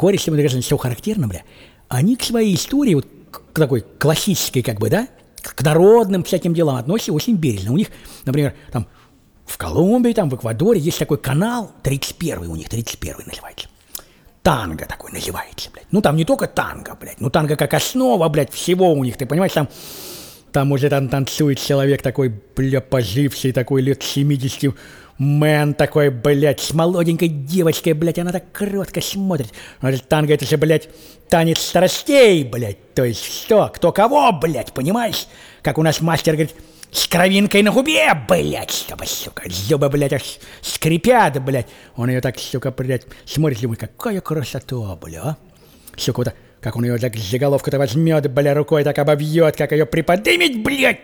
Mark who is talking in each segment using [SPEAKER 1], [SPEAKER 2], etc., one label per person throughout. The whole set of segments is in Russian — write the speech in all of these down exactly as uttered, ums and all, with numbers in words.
[SPEAKER 1] кореши, мне кажется, все характерно, бля. Они к своей истории, вот к такой классической, как бы, да, к народным всяким делам относятся очень бережно. У них, например, там в Колумбии, там в Эквадоре есть такой канал, тридцать первый у них, тридцать первый называется. Танго такой называется, блядь. Ну, там не только танго, блядь, ну, танго как основа, блядь, всего у них, ты понимаешь, там, там уже там танцует человек такой, бля, поживший, такой лет семидесяти, мэн такой, блядь, с молоденькой девочкой, блядь, она так кротко смотрит. Говорит, танго это же, блядь, танец страстей, блядь, то есть что, кто кого, блядь, понимаешь? Как у нас мастер говорит, с кровинкой на губе, блядь, чтобы, сука, зубы, блядь, аж скрипят, блядь. Он ее так, сука, блядь, смотрит, думает, какая красота, бля, а? Сука, вот, как он ее так за головку-то возьмет, бля, рукой так обовьет, как ее приподнимет, блядь.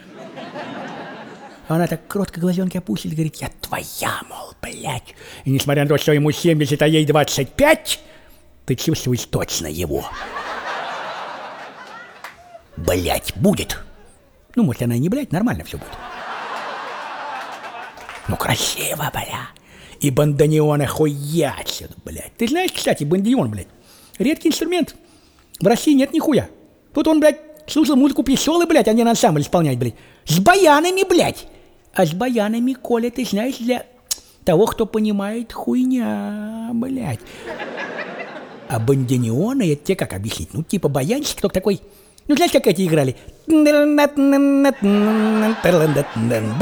[SPEAKER 1] Она так кротко глазенки опустит и говорит, я твоя, мол, блядь. И несмотря на то, что ему семьдесят, а ей двадцать пять, ты чувствуешь точно его. Блядь, будет. Ну, может, она и не, блядь, нормально все будет. Ну, красиво, бля. И бандонеон охуятся, блядь. Ты знаешь, кстати, бандонеон, блядь, редкий инструмент. В России нет нихуя. Тут он, блядь, слушал музыку пьесолы, блядь, а не на ансамбль исполнять, блядь. С баянами, блядь. А с баянами, Коля, ты знаешь, для того, кто понимает, хуйня, блядь. А бандонеоны, это тебе как объяснить? Ну, типа баянщик, только такой... Ну, знаешь, как эти играли?